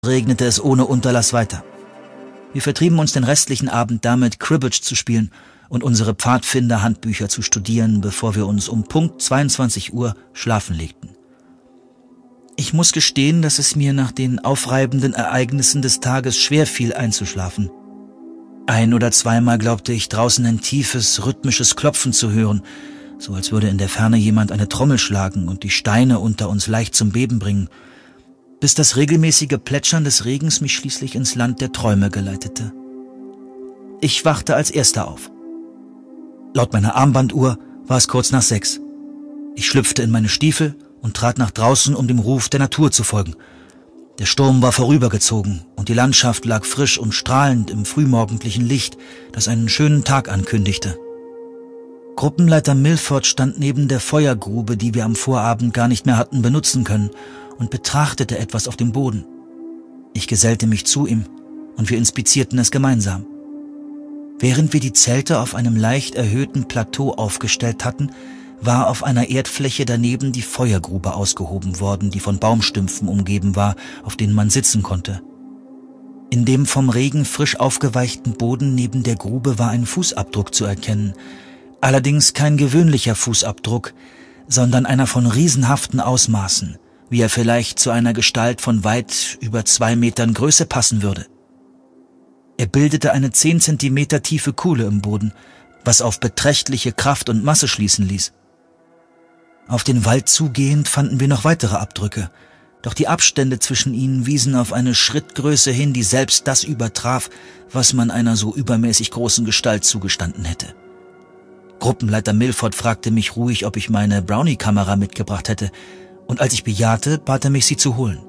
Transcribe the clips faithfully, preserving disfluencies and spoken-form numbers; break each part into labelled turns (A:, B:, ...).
A: regnete es ohne Unterlass weiter. Wir vertrieben uns den restlichen Abend damit, Cribbage zu spielen und unsere Pfadfinder-Handbücher zu studieren, bevor wir uns um Punkt zweiundzwanzig Uhr schlafen legten. Ich muss gestehen, dass es mir nach den aufreibenden Ereignissen des Tages schwer fiel, einzuschlafen. Ein- oder zweimal glaubte ich, draußen ein tiefes, rhythmisches Klopfen zu hören, so als würde in der Ferne jemand eine Trommel schlagen und die Steine unter uns leicht zum Beben bringen, bis das regelmäßige Plätschern des Regens mich schließlich ins Land der Träume geleitete. Ich wachte als Erster auf. Laut meiner Armbanduhr war es kurz nach sechs. Ich schlüpfte in meine Stiefel und trat nach draußen, um dem Ruf der Natur zu folgen. Der Sturm war vorübergezogen und die Landschaft lag frisch und strahlend im frühmorgendlichen Licht, das einen schönen Tag ankündigte. Gruppenleiter Milford stand neben der Feuergrube, die wir am Vorabend gar nicht mehr hatten benutzen können, und betrachtete etwas auf dem Boden. Ich gesellte mich zu ihm und wir inspizierten es gemeinsam. Während wir die Zelte auf einem leicht erhöhten Plateau aufgestellt hatten, war auf einer Erdfläche daneben die Feuergrube ausgehoben worden, die von Baumstümpfen umgeben war, auf denen man sitzen konnte. In dem vom Regen frisch aufgeweichten Boden neben der Grube war ein Fußabdruck zu erkennen, allerdings kein gewöhnlicher Fußabdruck, sondern einer von riesenhaften Ausmaßen, wie er vielleicht zu einer Gestalt von weit über zwei Metern Größe passen würde. Er bildete eine zehn Zentimeter tiefe Kuhle im Boden, was auf beträchtliche Kraft und Masse schließen ließ. Auf den Wald zugehend fanden wir noch weitere Abdrücke, doch die Abstände zwischen ihnen wiesen auf eine Schrittgröße hin, die selbst das übertraf, was man einer so übermäßig großen Gestalt zugestanden hätte. Gruppenleiter Milford fragte mich ruhig, ob ich meine Brownie-Kamera mitgebracht hätte, und als ich bejahte, bat er mich, sie zu holen.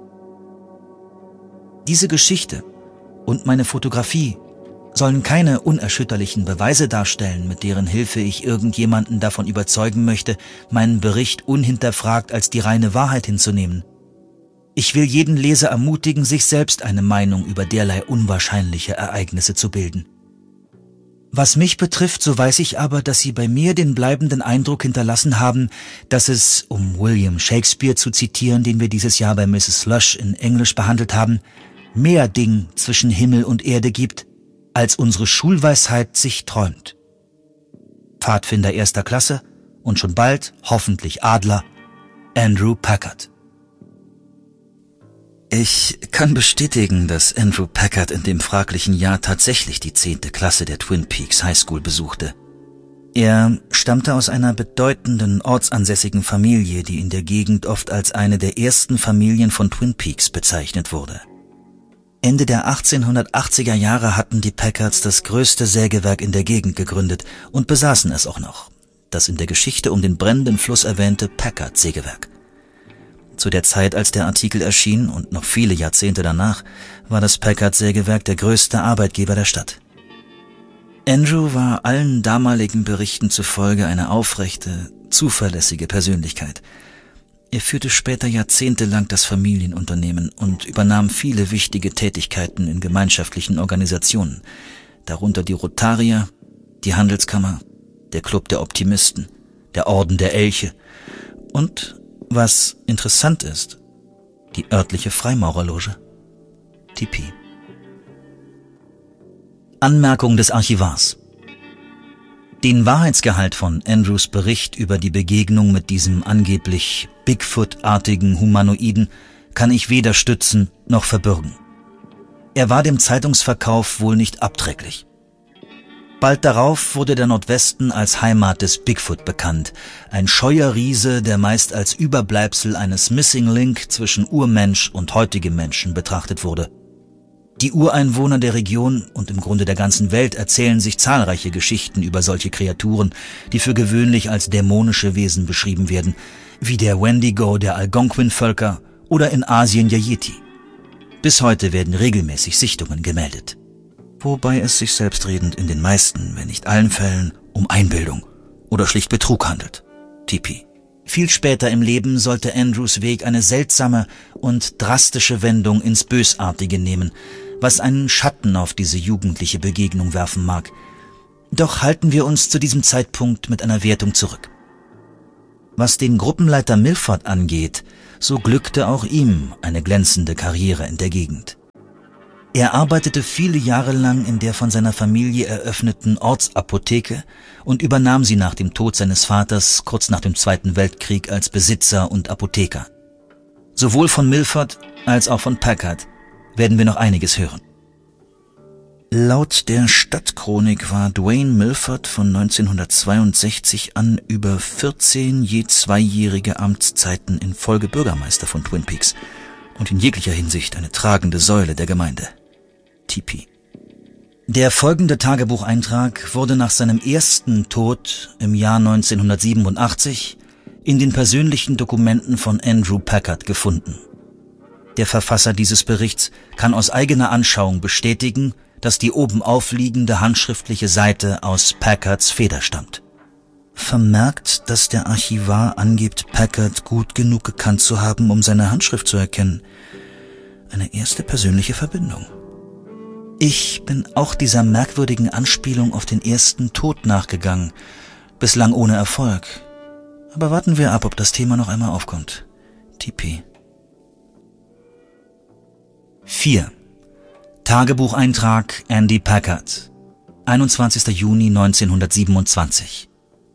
A: Diese Geschichte und meine Fotografie sollen keine unerschütterlichen Beweise darstellen, mit deren Hilfe ich irgendjemanden davon überzeugen möchte, meinen Bericht unhinterfragt als die reine Wahrheit hinzunehmen. Ich will jeden Leser ermutigen, sich selbst eine Meinung über derlei unwahrscheinliche Ereignisse zu bilden. Was mich betrifft, so weiß ich aber, dass sie bei mir den bleibenden Eindruck hinterlassen haben, dass es, um William Shakespeare zu zitieren, den wir dieses Jahr bei Misses Slush in Englisch behandelt haben, mehr Ding zwischen Himmel und Erde gibt, als unsere Schulweisheit sich träumt. Pfadfinder erster Klasse und schon bald, hoffentlich Adler, Andrew Packard. Ich kann bestätigen, dass Andrew Packard in dem fraglichen Jahr tatsächlich die zehnte Klasse der Twin Peaks High School besuchte. Er stammte aus einer bedeutenden ortsansässigen Familie, die in der Gegend oft als eine der ersten Familien von Twin Peaks bezeichnet wurde. Ende der achtzehnhundertachtziger Jahre hatten die Packards das größte Sägewerk in der Gegend gegründet und besaßen es auch noch, das in der Geschichte um den brennenden Fluss erwähnte Packard-Sägewerk. Zu der Zeit, als der Artikel erschien und noch viele Jahrzehnte danach, war das Packard-Sägewerk der größte Arbeitgeber der Stadt. Andrew war allen damaligen Berichten zufolge eine aufrechte, zuverlässige Persönlichkeit. Er führte später jahrzehntelang das Familienunternehmen und übernahm viele wichtige Tätigkeiten in gemeinschaftlichen Organisationen, darunter die Rotarier, die Handelskammer, der Club der Optimisten, der Orden der Elche und, was interessant ist, die örtliche Freimaurerloge, T P. Anmerkung des Archivars. Den Wahrheitsgehalt von Andrews Bericht über die Begegnung mit diesem angeblich Bigfoot-artigen Humanoiden kann ich weder stützen noch verbürgen. Er war dem Zeitungsverkauf wohl nicht abträglich. Bald darauf wurde der Nordwesten als Heimat des Bigfoot bekannt, ein scheuer Riese, der meist als Überbleibsel eines Missing Link zwischen Urmensch und heutigem Menschen betrachtet wurde. Die Ureinwohner der Region und im Grunde der ganzen Welt erzählen sich zahlreiche Geschichten über solche Kreaturen, die für gewöhnlich als dämonische Wesen beschrieben werden, wie der Wendigo der Algonquin-Völker oder in Asien der Yeti. Bis heute werden regelmäßig Sichtungen gemeldet, wobei es sich selbstredend in den meisten, wenn nicht allen Fällen, um Einbildung oder schlicht Betrug handelt. T P. Viel später im Leben sollte Andrews Weg eine seltsame und drastische Wendung ins Bösartige nehmen, was einen Schatten auf diese jugendliche Begegnung werfen mag. Doch halten wir uns zu diesem Zeitpunkt mit einer Wertung zurück. Was den Gruppenleiter Milford angeht, so glückte auch ihm eine glänzende Karriere in der Gegend. Er arbeitete viele Jahre lang in der von seiner Familie eröffneten Ortsapotheke und übernahm sie nach dem Tod seines Vaters kurz nach dem Zweiten Weltkrieg als Besitzer und Apotheker. Sowohl von Milford als auch von Packard werden wir noch einiges hören. Laut der Stadtchronik war Dwayne Milford von neunzehnhundertzweiundsechzig an über vierzehn je zweijährige Amtszeiten in Folge Bürgermeister von Twin Peaks und in jeglicher Hinsicht eine tragende Säule der Gemeinde. T P. Der folgende Tagebucheintrag wurde nach seinem ersten Tod im Jahr neunzehnhundertsiebenundachtzig in den persönlichen Dokumenten von Andrew Packard gefunden. Der Verfasser dieses Berichts kann aus eigener Anschauung bestätigen, dass die oben aufliegende handschriftliche Seite aus Packards Feder stammt. Vermerkt, dass der Archivar angibt, Packard gut genug gekannt zu haben, um seine Handschrift zu erkennen. Eine erste persönliche Verbindung. Ich bin auch dieser merkwürdigen Anspielung auf den ersten Tod nachgegangen, bislang ohne Erfolg. Aber warten wir ab, ob das Thema noch einmal aufkommt. T P. vier. Tagebucheintrag Andy Packard, einundzwanzigster Juni neunzehnhundertsiebenundzwanzig.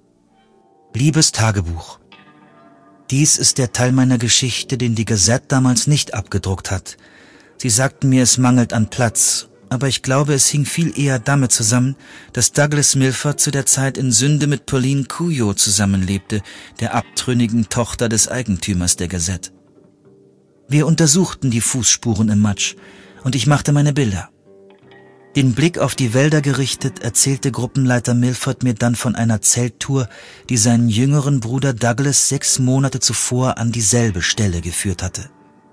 A: Liebes Tagebuch, dies ist der Teil meiner Geschichte, den die Gazette damals nicht abgedruckt hat. Sie sagten mir, es mangelt an Platz, aber ich glaube, es hing viel eher damit zusammen, dass Douglas Milford zu der Zeit in Sünde mit Pauline Cujo zusammenlebte, der abtrünnigen Tochter des Eigentümers der Gazette. Wir untersuchten die Fußspuren im Matsch, und ich machte meine Bilder. Den Blick auf die Wälder gerichtet, erzählte Gruppenleiter Milford mir dann von einer Zelttour, die seinen jüngeren Bruder Douglas sechs Monate zuvor an dieselbe Stelle geführt hatte.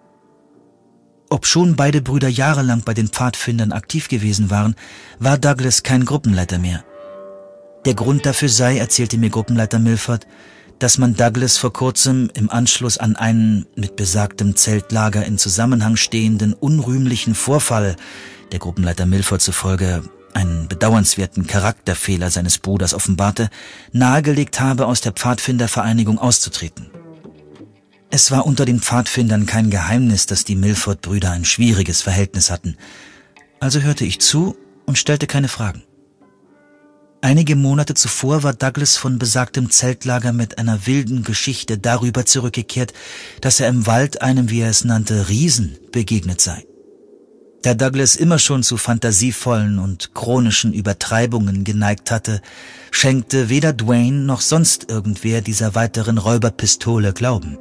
A: Obschon beide Brüder jahrelang bei den Pfadfindern aktiv gewesen waren, war Douglas kein Gruppenleiter mehr. Der Grund dafür sei, erzählte mir Gruppenleiter Milford, dass man Douglas vor kurzem im Anschluss an einen mit besagtem Zeltlager in Zusammenhang stehenden unrühmlichen Vorfall, der Gruppenleiter Milford zufolge einen bedauernswerten Charakterfehler seines Bruders offenbarte, nahegelegt habe, aus der Pfadfindervereinigung auszutreten. Es war unter den Pfadfindern kein Geheimnis, dass die Milford-Brüder ein schwieriges Verhältnis hatten. Also hörte ich zu und stellte keine Fragen. Einige Monate zuvor war Douglas von besagtem Zeltlager mit einer wilden Geschichte darüber zurückgekehrt, dass er im Wald einem, wie er es nannte, Riesen begegnet sei. Da Douglas immer schon zu fantasievollen und chronischen Übertreibungen geneigt hatte, schenkte weder Dwayne noch sonst irgendwer dieser weiteren Räuberpistole Glauben.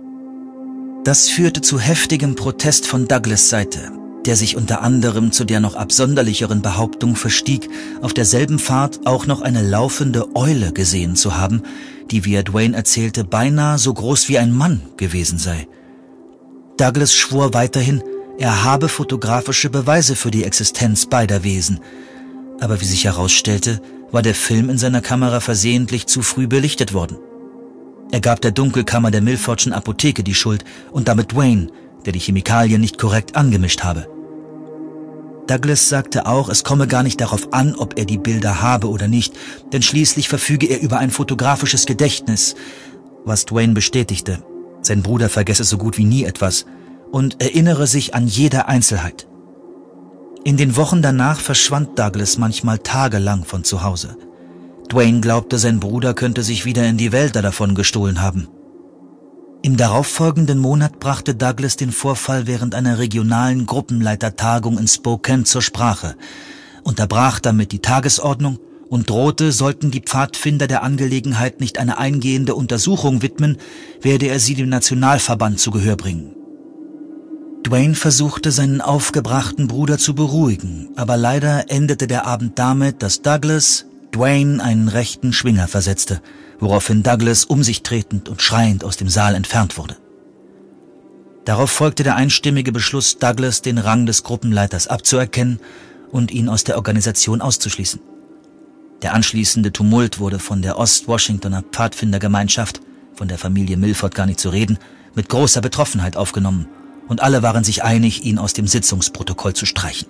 A: Das führte zu heftigem Protest von Douglas' Seite, der sich unter anderem zu der noch absonderlicheren Behauptung verstieg, auf derselben Fahrt auch noch eine laufende Eule gesehen zu haben, die, wie er Dwayne erzählte, beinahe so groß wie ein Mann gewesen sei. Douglas schwor weiterhin, er habe fotografische Beweise für die Existenz beider Wesen. Aber wie sich herausstellte, war der Film in seiner Kamera versehentlich zu früh belichtet worden. Er gab der Dunkelkammer der Milfordschen Apotheke die Schuld und damit Dwayne, der die Chemikalien nicht korrekt angemischt habe. Douglas sagte auch, es komme gar nicht darauf an, ob er die Bilder habe oder nicht, denn schließlich verfüge er über ein fotografisches Gedächtnis, was Dwayne bestätigte. Sein Bruder vergesse so gut wie nie etwas und erinnere sich an jede Einzelheit. In den Wochen danach verschwand Douglas manchmal tagelang von zu Hause. Dwayne glaubte, sein Bruder könnte sich wieder in die Wälder davon gestohlen haben. Im darauffolgenden Monat brachte Douglas den Vorfall während einer regionalen Gruppenleitertagung in Spokane zur Sprache, unterbrach damit die Tagesordnung und drohte, sollten die Pfadfinder der Angelegenheit nicht eine eingehende Untersuchung widmen, werde er sie dem Nationalverband zu Gehör bringen. Dwayne versuchte, seinen aufgebrachten Bruder zu beruhigen, aber leider endete der Abend damit, dass Douglas Dwayne einen rechten Schwinger versetzte, woraufhin Douglas um sich tretend und schreiend aus dem Saal entfernt wurde. Darauf folgte der einstimmige Beschluss, Douglas den Rang des Gruppenleiters abzuerkennen und ihn aus der Organisation auszuschließen. Der anschließende Tumult wurde von der Ost-Washingtoner Pfadfindergemeinschaft, von der Familie Milford gar nicht zu reden, mit großer Betroffenheit aufgenommen und alle waren sich einig, ihn aus dem Sitzungsprotokoll zu streichen.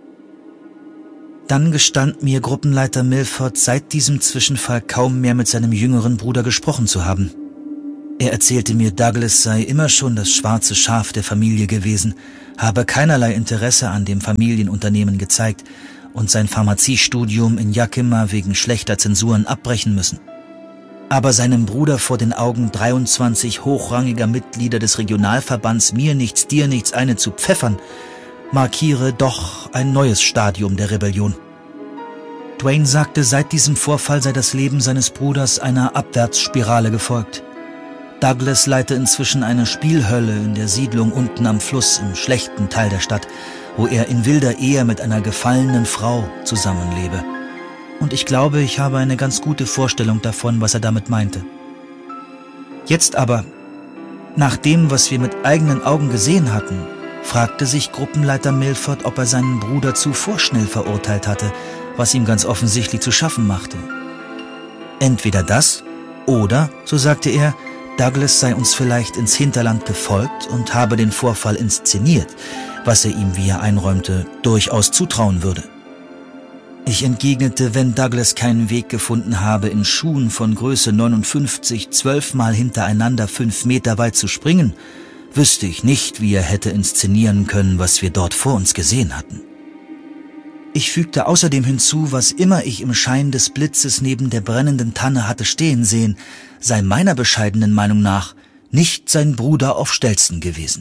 A: Dann gestand mir Gruppenleiter Milford seit diesem Zwischenfall kaum mehr mit seinem jüngeren Bruder gesprochen zu haben. Er erzählte mir, Douglas sei immer schon das schwarze Schaf der Familie gewesen, habe keinerlei Interesse an dem Familienunternehmen gezeigt und sein Pharmaziestudium in Yakima wegen schlechter Zensuren abbrechen müssen. Aber seinem Bruder vor den Augen dreiundzwanzig hochrangiger Mitglieder des Regionalverbands mir nichts, dir nichts eine zu pfeffern, markiere doch ein neues Stadium der Rebellion. Dwayne sagte, seit diesem Vorfall sei das Leben seines Bruders einer Abwärtsspirale gefolgt. Douglas leite inzwischen eine Spielhölle in der Siedlung unten am Fluss im schlechten Teil der Stadt, wo er in wilder Ehe mit einer gefallenen Frau zusammenlebe. Und ich glaube, ich habe eine ganz gute Vorstellung davon, was er damit meinte. Jetzt aber, nach dem, was wir mit eigenen Augen gesehen hatten, fragte sich Gruppenleiter Milford, ob er seinen Bruder zu vorschnell verurteilt hatte, was ihm ganz offensichtlich zu schaffen machte. Entweder das, oder, so sagte er, Douglas sei uns vielleicht ins Hinterland gefolgt und habe den Vorfall inszeniert, was er ihm, wie er einräumte, durchaus zutrauen würde. Ich entgegnete, wenn Douglas keinen Weg gefunden habe, in Schuhen von Größe neunundfünfzig zwölfmal hintereinander fünf Meter weit zu springen, wüsste ich nicht, wie er hätte inszenieren können, was wir dort vor uns gesehen hatten. Ich fügte außerdem hinzu, was immer ich im Schein des Blitzes neben der brennenden Tanne hatte stehen sehen, sei meiner bescheidenen Meinung nach nicht sein Bruder auf Stelzen gewesen.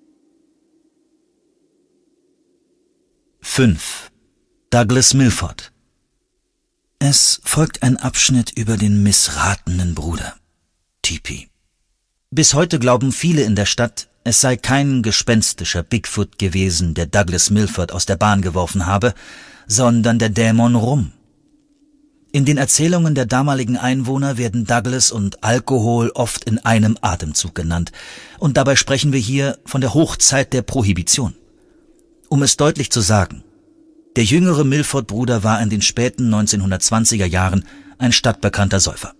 A: fünf. Douglas Milford. Es folgt ein Abschnitt über den missratenen Bruder, T P. Bis heute glauben viele in der Stadt, es sei kein gespenstischer Bigfoot gewesen, der Douglas Milford aus der Bahn geworfen habe, sondern der Dämon Rum. In den Erzählungen der damaligen Einwohner werden Douglas und Alkohol oft in einem Atemzug genannt, und dabei sprechen wir hier von der Hochzeit der Prohibition. Um es deutlich zu sagen, der jüngere Milford-Bruder war in den späten neunzehnhundertzwanziger Jahren ein stadtbekannter Säufer.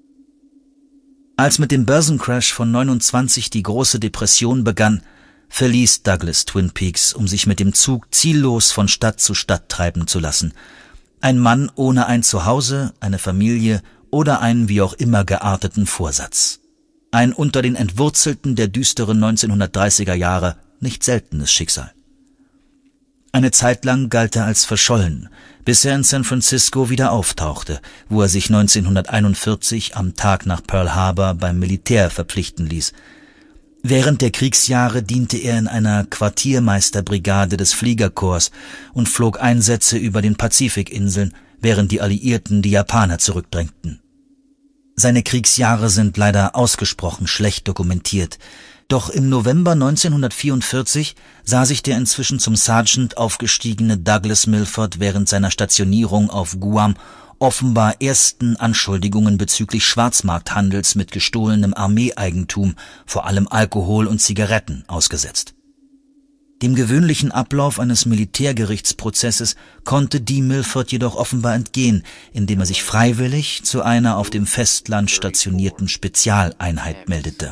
A: Als mit dem Börsencrash von neunundzwanzig die große Depression begann, verließ Douglas Twin Peaks, um sich mit dem Zug ziellos von Stadt zu Stadt treiben zu lassen. Ein Mann ohne ein Zuhause, eine Familie oder einen wie auch immer gearteten Vorsatz. Ein unter den Entwurzelten der düsteren neunzehnhundertdreißiger Jahre nicht seltenes Schicksal. Eine Zeit lang galt er als verschollen, bis er in San Francisco wieder auftauchte, wo er sich neunzehnhunderteinundvierzig am Tag nach Pearl Harbor beim Militär verpflichten ließ. Während der Kriegsjahre diente er in einer Quartiermeisterbrigade des Fliegerkorps und flog Einsätze über den Pazifikinseln, während die Alliierten die Japaner zurückdrängten. Seine Kriegsjahre sind leider ausgesprochen schlecht dokumentiert, doch im November neunzehnhundertvierundvierzig sah sich der inzwischen zum Sergeant aufgestiegene Douglas Milford während seiner Stationierung auf Guam offenbar ersten Anschuldigungen bezüglich Schwarzmarkthandels mit gestohlenem Armeeeigentum, vor allem Alkohol und Zigaretten, ausgesetzt. Dem gewöhnlichen Ablauf eines Militärgerichtsprozesses konnte Dee Milford jedoch offenbar entgehen, indem er sich freiwillig zu einer auf dem Festland stationierten Spezialeinheit meldete.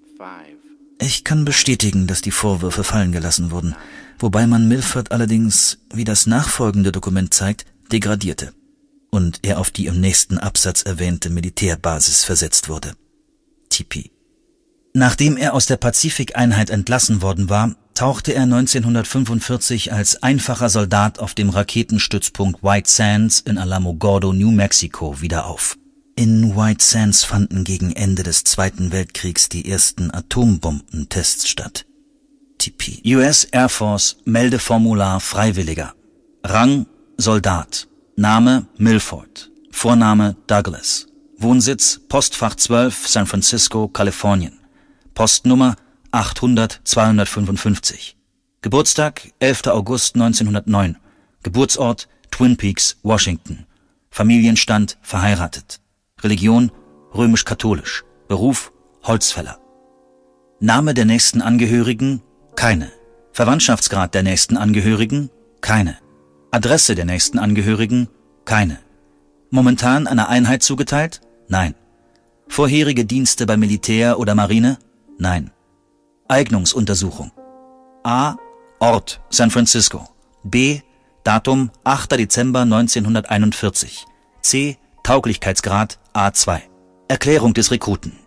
A: Ich kann bestätigen, dass die Vorwürfe fallen gelassen wurden, wobei man Milford allerdings, wie das nachfolgende Dokument zeigt, degradierte und er auf die im nächsten Absatz erwähnte Militärbasis versetzt wurde. T P. Nachdem er aus der Pazifikeinheit entlassen worden war, tauchte er neunzehnhundertfünfundvierzig als einfacher Soldat auf dem Raketenstützpunkt White Sands in Alamogordo, New Mexico, wieder auf. In White Sands fanden gegen Ende des Zweiten Weltkriegs die ersten Atombombentests statt. T P. U S Air Force Meldeformular Freiwilliger. Rang Soldat. Name Milford. Vorname Douglas. Wohnsitz Postfach zwölf, San Francisco, Kalifornien. Postnummer achthundert zweihundertfünfundfünfzig. Geburtstag elfter August neunzehnhundertneun. Geburtsort Twin Peaks, Washington. Familienstand verheiratet. Religion römisch-katholisch. Beruf Holzfäller. Name der nächsten Angehörigen keine. Verwandtschaftsgrad der nächsten Angehörigen keine. Adresse der nächsten Angehörigen keine. Momentan einer Einheit zugeteilt? Nein. Vorherige Dienste bei Militär oder Marine? Nein. Eignungsuntersuchung. A. Ort San Francisco. B. Datum achter Dezember neunzehnhunderteinundvierzig. C. Tauglichkeitsgrad A zwei. Erklärung des Rekruten.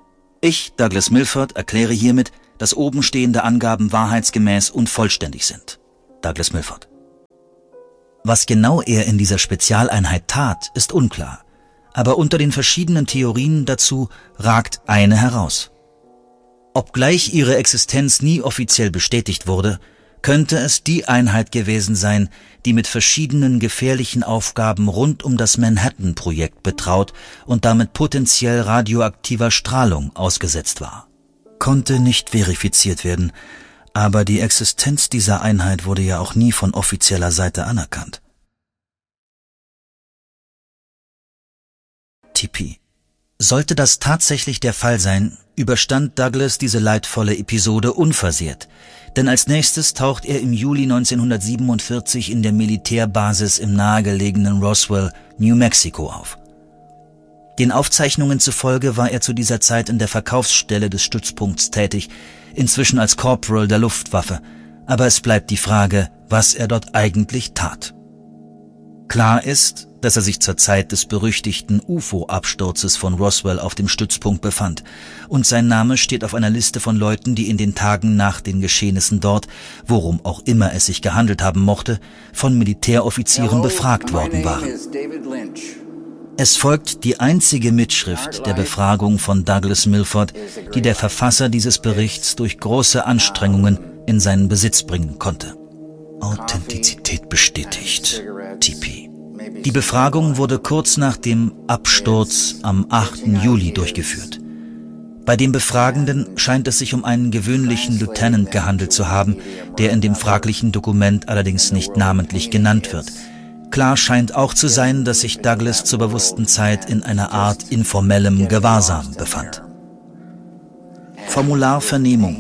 A: Ich, Douglas Milford, erkläre hiermit, dass obenstehende Angaben wahrheitsgemäß und vollständig sind. Douglas Milford. Was genau er in dieser Spezialeinheit tat, ist unklar. Aber unter den verschiedenen Theorien dazu ragt eine heraus. Obgleich ihre Existenz nie offiziell bestätigt wurde, könnte es die Einheit gewesen sein, die mit verschiedenen gefährlichen Aufgaben rund um das Manhattan-Projekt betraut und damit potenziell radioaktiver Strahlung ausgesetzt war. Konnte nicht verifiziert werden, aber die Existenz dieser Einheit wurde ja auch nie von offizieller Seite anerkannt. T P. Sollte das tatsächlich der Fall sein, überstand Douglas diese leidvolle Episode unversehrt, denn als nächstes taucht er im Juli neunzehnhundertsiebenundvierzig in der Militärbasis im nahegelegenen Roswell, New Mexico auf. Den Aufzeichnungen zufolge war er zu dieser Zeit in der Verkaufsstelle des Stützpunkts tätig, inzwischen als Corporal der Luftwaffe, aber es bleibt die Frage, was er dort eigentlich tat. Klar ist, dass er sich zur Zeit des berüchtigten U F O-Absturzes von Roswell auf dem Stützpunkt befand, und sein Name steht auf einer Liste von Leuten, die in den Tagen nach den Geschehnissen dort, worum auch immer es sich gehandelt haben mochte, von Militäroffizieren Hello, befragt worden waren. Es folgt die einzige Mitschrift der Befragung von Douglas Milford, die der Verfasser dieses Berichts durch große Anstrengungen in seinen Besitz bringen konnte. Authentizität bestätigt. T P. Die Befragung wurde kurz nach dem Absturz am achten Juli durchgeführt. Bei dem Befragenden scheint es sich um einen gewöhnlichen Lieutenant gehandelt zu haben, der in dem fraglichen Dokument allerdings nicht namentlich genannt wird. Klar scheint auch zu sein, dass sich Douglas zur bewussten Zeit in einer Art informellem Gewahrsam befand. Formular Vernehmung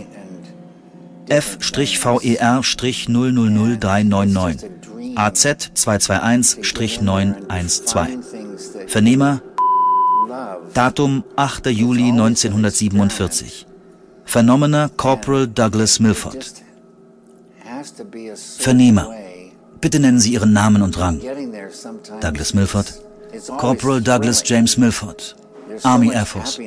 A: F V E R null null null drei neun neun A Z zwei zwei eins neun eins zwei. Vernehmer Datum achter Juli neunzehnhundertsiebenundvierzig. Vernommener Corporal Douglas Milford. Vernehmer. Bitte nennen Sie Ihren Namen und Rang. Douglas Milford. Corporal Douglas James Milford. Army Air Force.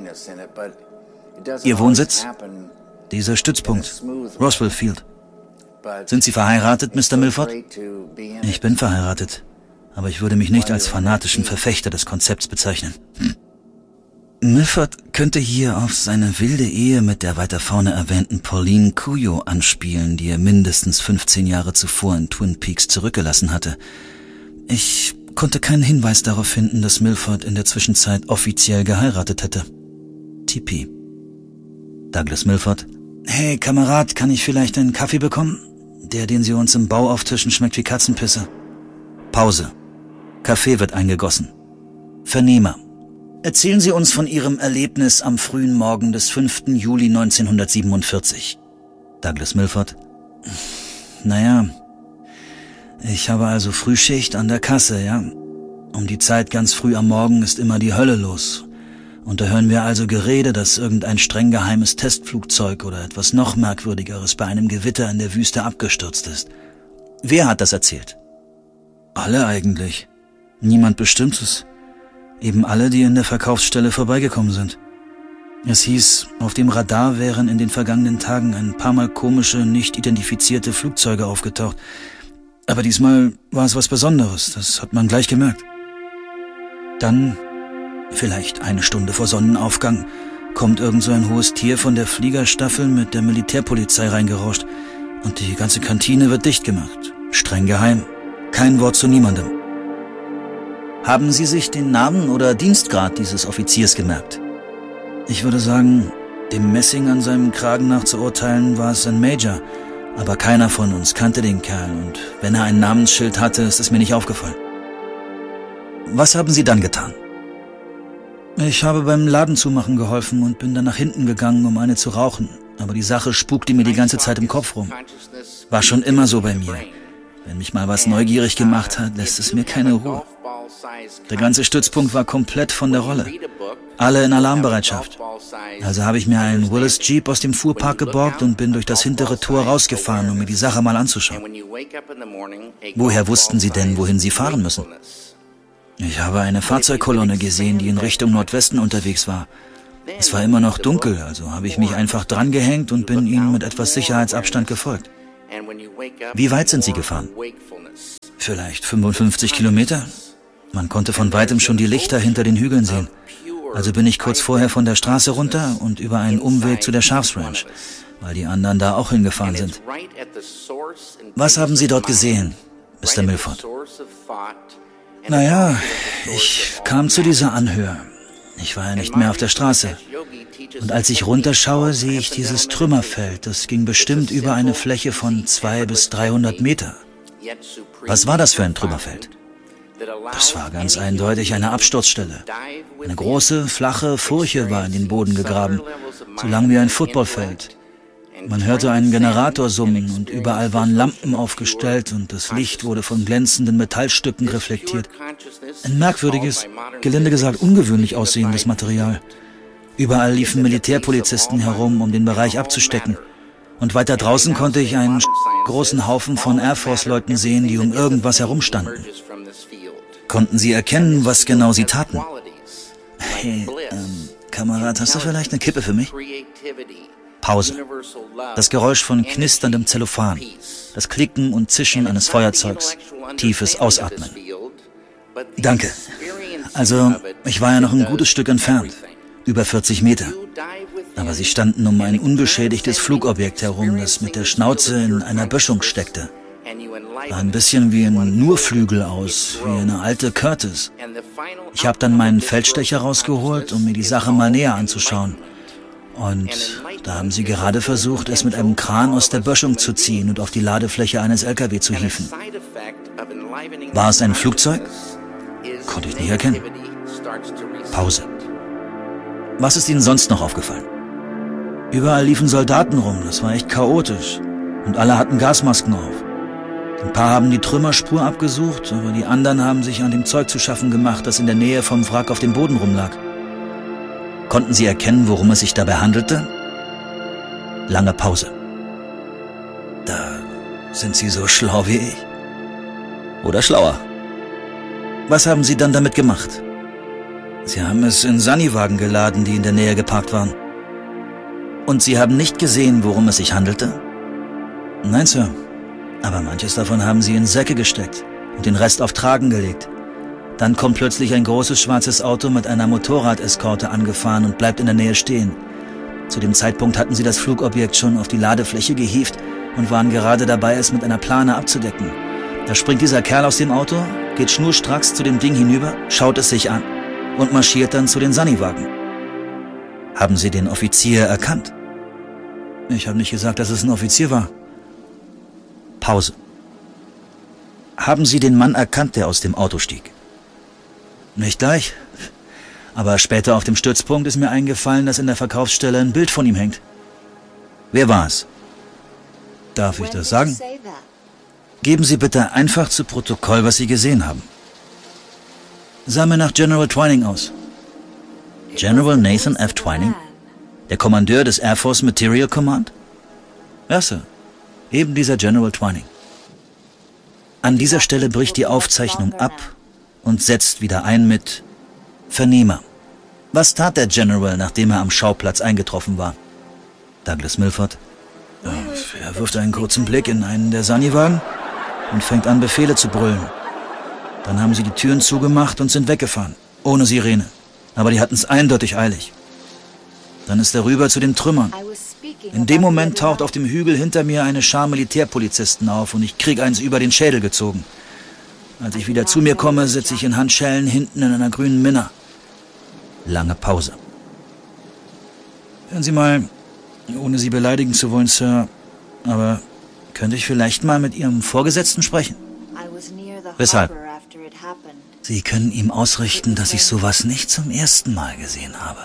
A: Ihr Wohnsitz? Dieser Stützpunkt. Roswell Field. Sind Sie verheiratet, Mister Milford? Ich bin verheiratet, aber ich würde mich nicht als fanatischen Verfechter des Konzepts bezeichnen. Hm. Milford könnte hier auf seine wilde Ehe mit der weiter vorne erwähnten Pauline Cuyo anspielen, die er mindestens fünfzehn Jahre zuvor in Twin Peaks zurückgelassen hatte. Ich konnte keinen Hinweis darauf finden, dass Milford in der Zwischenzeit offiziell geheiratet hätte. T P. Douglas Milford. Hey, Kamerad, kann ich vielleicht einen Kaffee bekommen? Der, den Sie uns im Bau auftischen, schmeckt wie Katzenpisse. Pause. Kaffee wird eingegossen. Vernehmer. Erzählen Sie uns von Ihrem Erlebnis am frühen Morgen des fünften Juli neunzehnhundertsiebenundvierzig. Douglas Milford. Naja, ich habe also Frühschicht an der Kasse, ja. Um die Zeit ganz früh am Morgen ist immer die Hölle los. Und da hören wir also Gerede, dass irgendein streng geheimes Testflugzeug oder etwas noch Merkwürdigeres bei einem Gewitter in der Wüste abgestürzt ist. Wer hat das erzählt? Alle eigentlich. Niemand Bestimmtes. Eben alle, die in der Verkaufsstelle vorbeigekommen sind. Es hieß, auf dem Radar wären in den vergangenen Tagen ein paar Mal komische, nicht identifizierte Flugzeuge aufgetaucht. Aber diesmal war es was Besonderes, das hat man gleich gemerkt. Dann, vielleicht eine Stunde vor Sonnenaufgang, kommt irgend so ein hohes Tier von der Fliegerstaffel mit der Militärpolizei reingerauscht und die ganze Kantine wird dicht gemacht. Streng geheim. Kein Wort zu niemandem. Haben Sie sich den Namen oder Dienstgrad dieses Offiziers gemerkt? Ich würde sagen, dem Messing an seinem Kragen nach zu urteilen, war es ein Major, aber keiner von uns kannte den Kerl und wenn er ein Namensschild hatte, ist es mir nicht aufgefallen. Was haben Sie dann getan? Ich habe beim Ladenzumachen geholfen und bin dann nach hinten gegangen, um eine zu rauchen, aber die Sache spukte mir die ganze Zeit im Kopf rum. War schon immer so bei mir. Wenn mich mal was neugierig gemacht hat, lässt es mir keine Ruhe. Der ganze Stützpunkt war komplett von der Rolle. Alle in Alarmbereitschaft. Also habe ich mir einen Willis Jeep aus dem Fuhrpark geborgt und bin durch das hintere Tor rausgefahren, um mir die Sache mal anzuschauen. Woher wussten Sie denn, wohin Sie fahren müssen? Ich habe eine Fahrzeugkolonne gesehen, die in Richtung Nordwesten unterwegs war. Es war immer noch dunkel, also habe ich mich einfach drangehängt und bin ihnen mit etwas Sicherheitsabstand gefolgt. Wie weit sind Sie gefahren? Vielleicht fünfundfünfzig Kilometer? Man konnte von weitem schon die Lichter hinter den Hügeln sehen. Also bin ich kurz vorher von der Straße runter und über einen Umweg zu der Schafs Ranch, weil die anderen da auch hingefahren sind. Was haben Sie dort gesehen, Mister Milford? Naja, ich kam zu dieser Anhöhe. Ich war ja nicht mehr auf der Straße. Und als ich runterschaue, sehe ich dieses Trümmerfeld. Das ging bestimmt über eine Fläche von zwei bis dreihundert Meter. Was war das für ein Trümmerfeld? Das war ganz eindeutig eine Absturzstelle. Eine große, flache Furche war in den Boden gegraben, so lang wie ein Footballfeld. Man hörte einen Generator summen und überall waren Lampen aufgestellt und das Licht wurde von glänzenden Metallstücken reflektiert. Ein merkwürdiges, gelinde gesagt ungewöhnlich aussehendes Material. Überall liefen Militärpolizisten herum, um den Bereich abzustecken. Und weiter draußen konnte ich einen großen Haufen von Air Force-Leuten sehen, die um irgendwas herumstanden. Konnten Sie erkennen, was genau sie taten? Hey, ähm, Kamerad, hast du vielleicht eine Kippe für mich? Pause. Das Geräusch von knisterndem Zellophan. Das Klicken und Zischen eines Feuerzeugs. Tiefes Ausatmen. Danke. Also, ich war ja noch ein gutes Stück entfernt. Über vierzig Meter. Aber sie standen um ein unbeschädigtes Flugobjekt herum, das mit der Schnauze in einer Böschung steckte. Sah ein bisschen wie ein Nurflügel aus, wie eine alte Curtiss. Ich habe dann meinen Feldstecher rausgeholt, um mir die Sache mal näher anzuschauen. Und da haben sie gerade versucht, es mit einem Kran aus der Böschung zu ziehen und auf die Ladefläche eines L K W zu hieven. War es ein Flugzeug? Konnte ich nicht erkennen. Pause. Was ist Ihnen sonst noch aufgefallen? Überall liefen Soldaten rum, das war echt chaotisch. Und alle hatten Gasmasken auf. Ein paar haben die Trümmerspur abgesucht, aber die anderen haben sich an dem Zeug zu schaffen gemacht, das in der Nähe vom Wrack auf dem Boden rumlag. Konnten Sie erkennen, worum es sich dabei handelte? Lange Pause. Da sind Sie so schlau wie ich. Oder schlauer. Was haben Sie dann damit gemacht? Sie haben es in Sunnywagen geladen, die in der Nähe geparkt waren. Und Sie haben nicht gesehen, worum es sich handelte? Nein, Sir. Aber manches davon haben Sie in Säcke gesteckt und den Rest auf Tragen gelegt. Dann kommt plötzlich ein großes schwarzes Auto mit einer Motorradeskorte angefahren und bleibt in der Nähe stehen. Zu dem Zeitpunkt hatten sie das Flugobjekt schon auf die Ladefläche gehievt und waren gerade dabei, es mit einer Plane abzudecken. Da springt dieser Kerl aus dem Auto, geht schnurstracks zu dem Ding hinüber, schaut es sich an und marschiert dann zu den Sunnywagen. Haben Sie den Offizier erkannt? Ich habe nicht gesagt, dass es ein Offizier war. Pause. Haben Sie den Mann erkannt, der aus dem Auto stieg? Nicht gleich. Aber später auf dem Stützpunkt ist mir eingefallen, dass in der Verkaufsstelle ein Bild von ihm hängt. Wer war es? Darf ich das sagen? Geben Sie bitte einfach zu Protokoll, was Sie gesehen haben. Sah mir nach General Twining aus. General Nathan F. Twining? Der Kommandeur des Air Force Material Command? Ja, Sir. Eben dieser General Twining. An dieser Stelle bricht die Aufzeichnung ab und setzt wieder ein mit Vernehmer. Was tat der General, nachdem er am Schauplatz eingetroffen war? Douglas Milford. Er wirft einen kurzen Blick in einen der Sunnywagen und fängt an, Befehle zu brüllen. Dann haben sie die Türen zugemacht und sind weggefahren, ohne Sirene. Aber die hatten es eindeutig eilig. Dann ist er rüber zu den Trümmern. In dem Moment taucht auf dem Hügel hinter mir eine Schar Militärpolizisten auf und ich krieg eins über den Schädel gezogen. Als ich wieder zu mir komme, sitze ich in Handschellen hinten in einer grünen Minna. Lange Pause. Hören Sie mal, ohne Sie beleidigen zu wollen, Sir, aber könnte ich vielleicht mal mit Ihrem Vorgesetzten sprechen? Weshalb? Sie können ihm ausrichten, dass ich sowas nicht zum ersten Mal gesehen habe.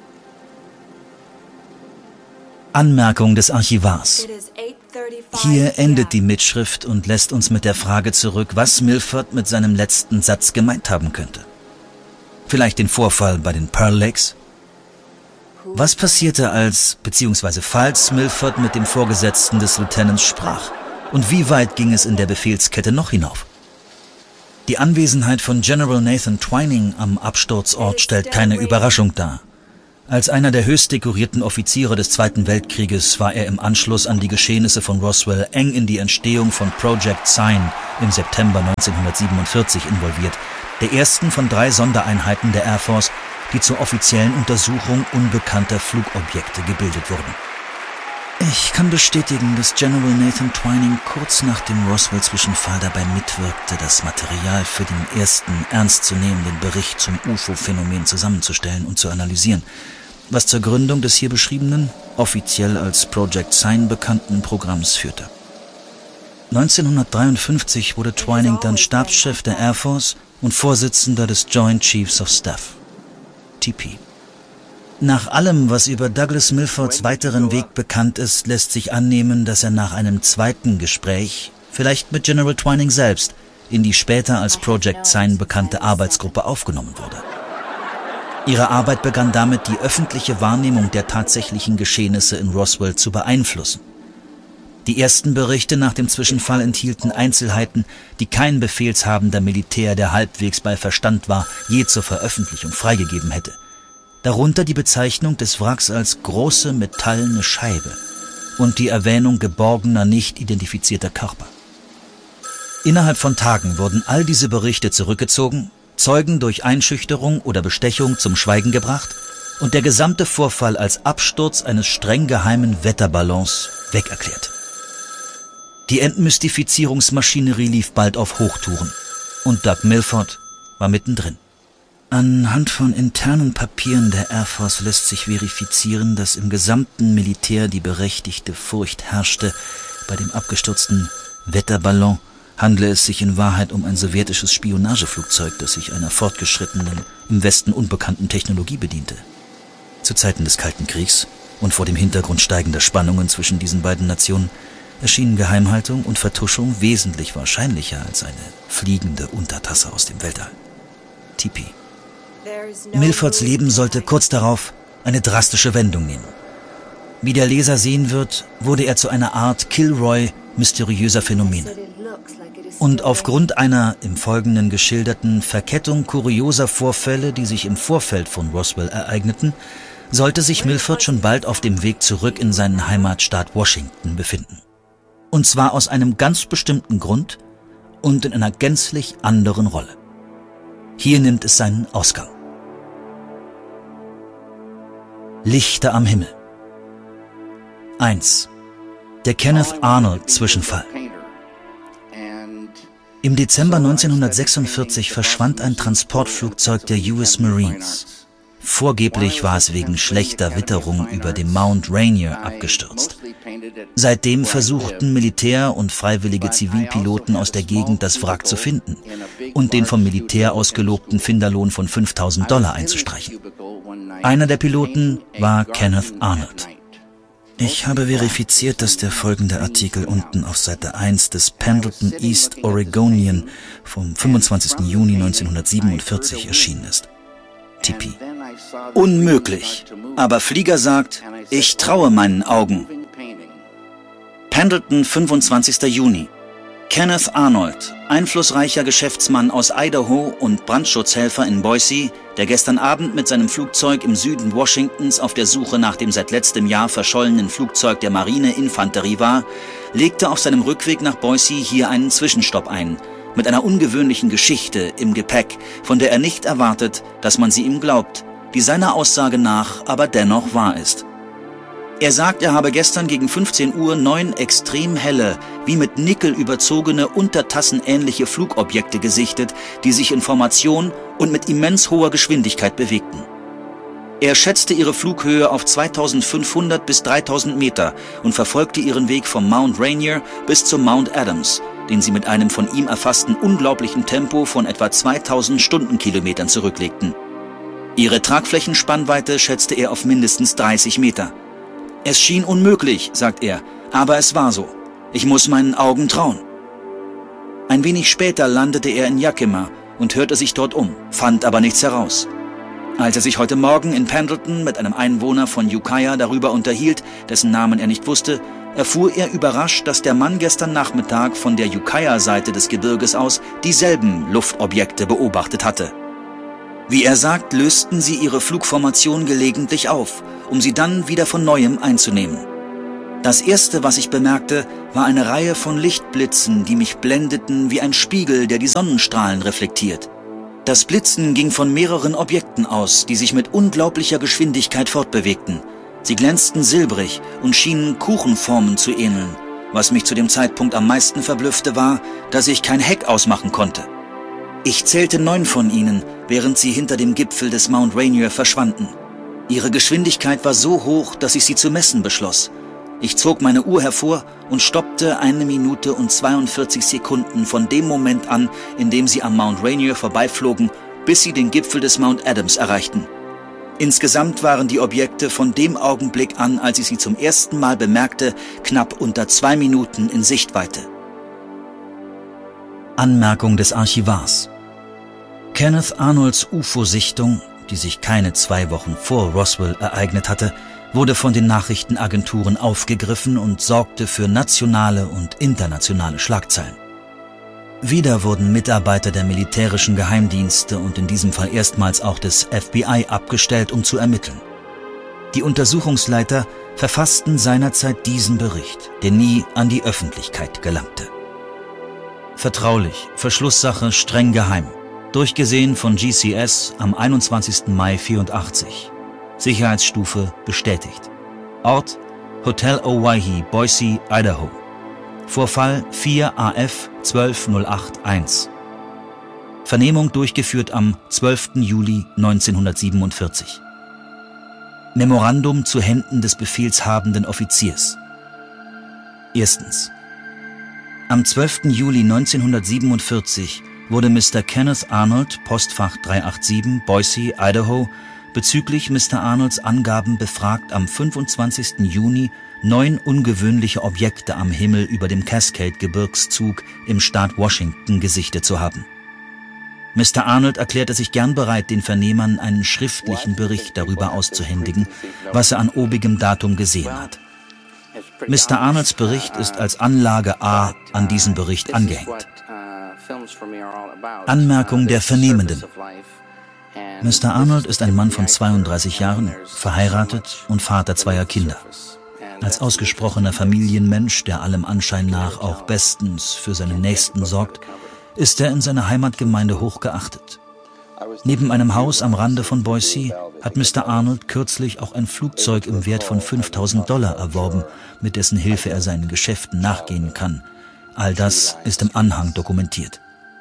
A: Anmerkung des Archivars. Hier endet die Mitschrift und lässt uns mit der Frage zurück, was Milford mit seinem letzten Satz gemeint haben könnte. Vielleicht den Vorfall bei den Pearl Lakes? Was passierte als, beziehungsweise falls Milford mit dem Vorgesetzten des Lieutenants sprach? Und wie weit ging es in der Befehlskette noch hinauf? Die Anwesenheit von General Nathan Twining am Absturzort stellt keine Überraschung dar. Als einer der höchst dekorierten Offiziere des Zweiten Weltkrieges war er im Anschluss an die Geschehnisse von Roswell eng in die Entstehung von Project Sign im September neunzehnhundertsiebenundvierzig involviert, der ersten von drei Sondereinheiten der Air Force, die zur offiziellen Untersuchung unbekannter Flugobjekte gebildet wurden. Ich kann bestätigen, dass General Nathan Twining kurz nach dem Roswell-Zwischenfall dabei mitwirkte, das Material für den ersten ernstzunehmenden Bericht zum U F O-Phänomen zusammenzustellen und zu analysieren, was zur Gründung des hier beschriebenen, offiziell als Project Sign bekannten Programms führte. neunzehnhundertdreiundfünfzig wurde Twining dann Stabschef der Air Force und Vorsitzender des Joint Chiefs of Staff, T P. Nach allem, was über Douglas Milfords weiteren Weg bekannt ist, lässt sich annehmen, dass er nach einem zweiten Gespräch, vielleicht mit General Twining selbst, in die später als Project Sign bekannte Arbeitsgruppe aufgenommen wurde. Ihre Arbeit begann damit, die öffentliche Wahrnehmung der tatsächlichen Geschehnisse in Roswell zu beeinflussen. Die ersten Berichte nach dem Zwischenfall enthielten Einzelheiten, die kein befehlshabender Militär, der halbwegs bei Verstand war, je zur Veröffentlichung freigegeben hätte. Darunter die Bezeichnung des Wracks als große metallene Scheibe und die Erwähnung geborgener, nicht identifizierter Körper. Innerhalb von Tagen wurden all diese Berichte zurückgezogen, Zeugen durch Einschüchterung oder Bestechung zum Schweigen gebracht und der gesamte Vorfall als Absturz eines streng geheimen Wetterballons wegerklärt. Die Entmystifizierungsmaschinerie lief bald auf Hochtouren und Doug Milford war mittendrin. Anhand von internen Papieren der Air Force lässt sich verifizieren, dass im gesamten Militär die berechtigte Furcht herrschte, bei dem abgestürzten Wetterballon handle es sich in Wahrheit um ein sowjetisches Spionageflugzeug, das sich einer fortgeschrittenen, im Westen unbekannten Technologie bediente. Zu Zeiten des Kalten Kriegs und vor dem Hintergrund steigender Spannungen zwischen diesen beiden Nationen erschienen Geheimhaltung und Vertuschung wesentlich wahrscheinlicher als eine fliegende Untertasse aus dem Weltall. T P. Milfords Leben sollte kurz darauf eine drastische Wendung nehmen. Wie der Leser sehen wird, wurde er zu einer Art Kilroy mysteriöser Phänomene. Und aufgrund einer im Folgenden geschilderten Verkettung kurioser Vorfälle, die sich im Vorfeld von Roswell ereigneten, sollte sich Milford schon bald auf dem Weg zurück in seinen Heimatstaat Washington befinden. Und zwar aus einem ganz bestimmten Grund und in einer gänzlich anderen Rolle. Hier nimmt es seinen Ausgang. Lichter am Himmel. eins. Der Kenneth Arnold-Zwischenfall. Im Dezember neunzehnhundertsechsundvierzig verschwand ein Transportflugzeug der U S Marines. Vorgeblich war es wegen schlechter Witterung über dem Mount Rainier abgestürzt. Seitdem versuchten Militär und freiwillige Zivilpiloten aus der Gegend das Wrack zu finden und den vom Militär ausgelobten Finderlohn von fünftausend Dollar einzustreichen. Einer der Piloten war Kenneth Arnold. Ich habe verifiziert, dass der folgende Artikel unten auf Seite eins des Pendleton East Oregonian vom fünfundzwanzigsten Juni neunzehnhundertsiebenundvierzig erschienen ist. T P. Unmöglich. Aber Flieger sagt, ich traue meinen Augen. Pendleton, fünfundzwanzigster Juni. Kenneth Arnold, einflussreicher Geschäftsmann aus Idaho und Brandschutzhelfer in Boise, der gestern Abend mit seinem Flugzeug im Süden Washingtons auf der Suche nach dem seit letztem Jahr verschollenen Flugzeug der Marine-Infanterie war, legte auf seinem Rückweg nach Boise hier einen Zwischenstopp ein, mit einer ungewöhnlichen Geschichte im Gepäck, von der er nicht erwartet, dass man sie ihm glaubt, die seiner Aussage nach aber dennoch wahr ist. Er sagt, er habe gestern gegen fünfzehn Uhr neun extrem helle, wie mit Nickel überzogene, untertassenähnliche Flugobjekte gesichtet, die sich in Formation und mit immens hoher Geschwindigkeit bewegten. Er schätzte ihre Flughöhe auf zweitausendfünfhundert bis dreitausend Meter und verfolgte ihren Weg vom Mount Rainier bis zum Mount Adams, den sie mit einem von ihm erfassten unglaublichen Tempo von etwa zweitausend Stundenkilometern zurücklegten. Ihre Tragflächenspannweite schätzte er auf mindestens dreißig Meter. Es schien unmöglich, sagt er, aber es war so. Ich muss meinen Augen trauen. Ein wenig später landete er in Yakima und hörte sich dort um, fand aber nichts heraus. Als er sich heute Morgen in Pendleton mit einem Einwohner von Ukiah darüber unterhielt, dessen Namen er nicht wusste, erfuhr er überrascht, dass der Mann gestern Nachmittag von der Ukiah-Seite des Gebirges aus dieselben Luftobjekte beobachtet hatte. Wie er sagt, lösten sie ihre Flugformation gelegentlich auf, um sie dann wieder von Neuem einzunehmen. Das Erste, was ich bemerkte, war eine Reihe von Lichtblitzen, die mich blendeten wie ein Spiegel, der die Sonnenstrahlen reflektiert. Das Blitzen ging von mehreren Objekten aus, die sich mit unglaublicher Geschwindigkeit fortbewegten. Sie glänzten silbrig und schienen Kuchenformen zu ähneln. Was mich zu dem Zeitpunkt am meisten verblüffte, war, dass ich kein Heck ausmachen konnte. Ich zählte neun von ihnen, während sie hinter dem Gipfel des Mount Rainier verschwanden. Ihre Geschwindigkeit war so hoch, dass ich sie zu messen beschloss. Ich zog meine Uhr hervor und stoppte eine Minute und zweiundvierzig Sekunden von dem Moment an, in dem sie am Mount Rainier vorbeiflogen, bis sie den Gipfel des Mount Adams erreichten. Insgesamt waren die Objekte von dem Augenblick an, als ich sie zum ersten Mal bemerkte, knapp unter zwei Minuten in Sichtweite. Anmerkung des Archivars: Kenneth Arnolds U F O-Sichtung, die sich keine zwei Wochen vor Roswell ereignet hatte, wurde von den Nachrichtenagenturen aufgegriffen und sorgte für nationale und internationale Schlagzeilen. Wieder wurden Mitarbeiter der militärischen Geheimdienste und in diesem Fall erstmals auch des F B I abgestellt, um zu ermitteln. Die Untersuchungsleiter verfassten seinerzeit diesen Bericht, der nie an die Öffentlichkeit gelangte. Vertraulich, Verschlusssache, streng geheim. Durchgesehen von G C S am einundzwanzigsten Mai vierundachtzig. Sicherheitsstufe bestätigt. Ort: Hotel Owyhee, Boise, Idaho. Vorfall vier A F zwölf null acht eins. Vernehmung durchgeführt am zwölften Juli neunzehnhundertsiebenundvierzig. Memorandum zu Händen des befehlshabenden Offiziers. Erstens. Am zwölften Juli neunzehnhundertsiebenundvierzig wurde Mister Kenneth Arnold, Postfach dreihundertsiebenundachtzig, Boise, Idaho, bezüglich Mister Arnolds Angaben befragt, am fünfundzwanzigsten Juni neun ungewöhnliche Objekte am Himmel über dem Cascade-Gebirgszug im Staat Washington gesichtet zu haben. Mister Arnold erklärte sich gern bereit, den Vernehmern einen schriftlichen Bericht darüber auszuhändigen, was er an obigem Datum gesehen hat. Mister Arnolds Bericht ist als Anlage A an diesen Bericht angehängt. Anmerkung der Vernehmenden: Mister Arnold ist ein Mann von zweiunddreißig Jahren, verheiratet und Vater zweier Kinder. Als ausgesprochener Familienmensch, der allem Anschein nach auch bestens für seinen Nächsten sorgt, ist er in seiner Heimatgemeinde hochgeachtet. Neben einem Haus am Rande von Boise hat Mister Arnold kürzlich auch ein Flugzeug im Wert von fünftausend Dollar erworben, mit dessen Hilfe er seinen Geschäften nachgehen kann. All das ist im Anhang dokumentiert.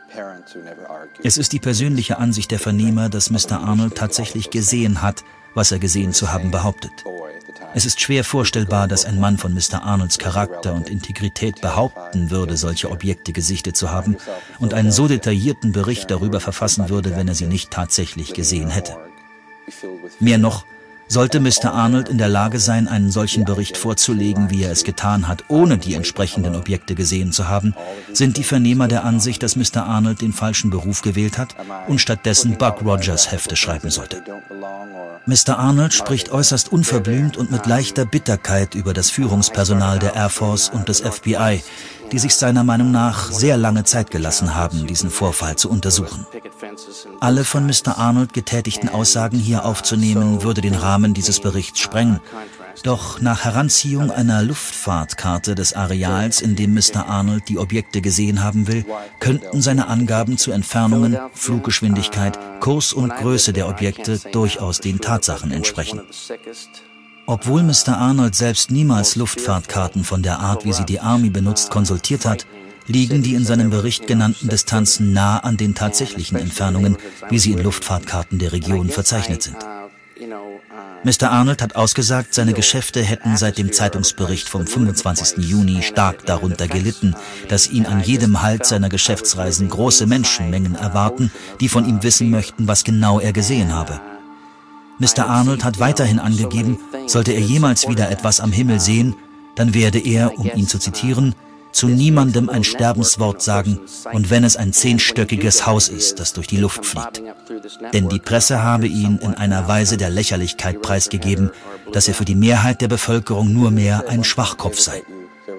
A: Es ist die persönliche Ansicht der Vernehmer, dass Mister Arnold tatsächlich gesehen hat, was er gesehen zu haben behauptet. Es ist schwer vorstellbar, dass ein Mann von Mister Arnolds Charakter und Integrität behaupten würde, solche Objekte gesichtet zu haben und einen so detaillierten Bericht darüber verfassen würde, wenn er sie nicht tatsächlich gesehen hätte. Mehr noch, sollte Mister Arnold in der Lage sein, einen solchen Bericht vorzulegen, wie er es getan hat, ohne die entsprechenden Objekte gesehen zu haben, sind die Vernehmer der Ansicht, dass Mister Arnold den falschen Beruf gewählt hat und stattdessen Buck Rogers Hefte schreiben sollte. Mister Arnold spricht äußerst unverblümt und mit leichter Bitterkeit über das Führungspersonal der Air Force und des F B I, die sich seiner Meinung nach sehr lange Zeit gelassen haben, diesen Vorfall zu untersuchen. Alle von Mister Arnold getätigten Aussagen hier aufzunehmen, würde den Rahmen dieses Berichts sprengen. Doch nach Heranziehung einer Luftfahrtkarte des Areals, in dem Mister Arnold die Objekte gesehen haben will, könnten seine Angaben zu Entfernungen, Fluggeschwindigkeit, Kurs und Größe der Objekte durchaus den Tatsachen entsprechen. Obwohl Mister Arnold selbst niemals Luftfahrtkarten von der Art, wie sie die Army benutzt, konsultiert hat, liegen die in seinem Bericht genannten Distanzen nah an den tatsächlichen Entfernungen, wie sie in Luftfahrtkarten der Region verzeichnet sind. Mister Arnold hat ausgesagt, seine Geschäfte hätten seit dem Zeitungsbericht vom fünfundzwanzigsten Juni stark darunter gelitten, dass ihn an jedem Halt seiner Geschäftsreisen große Menschenmengen erwarten, die von ihm wissen möchten, was genau er gesehen habe. Mister Arnold hat weiterhin angegeben, sollte er jemals wieder etwas am Himmel sehen, dann werde er, um ihn zu zitieren, zu niemandem ein Sterbenswort sagen, und wenn es ein zehnstöckiges Haus ist, das durch die Luft fliegt. Denn die Presse habe ihn in einer Weise der Lächerlichkeit preisgegeben, dass er für die Mehrheit der Bevölkerung nur mehr ein Schwachkopf sei.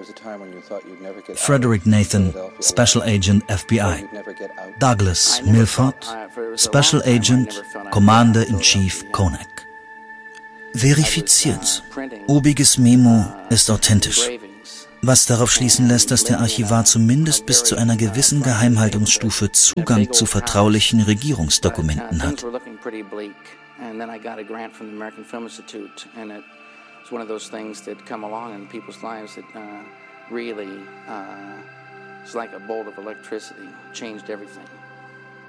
A: Frederick Nathan, Special Agent F B I. Douglas Milford, Special Agent, Commander-in-Chief Konak. Verifiziert. Obiges Memo ist authentisch, was darauf schließen lässt, dass der Archivar zumindest bis zu einer gewissen Geheimhaltungsstufe Zugang zu vertraulichen Regierungsdokumenten hat.
B: It's like a bolt of electricity, changed everything.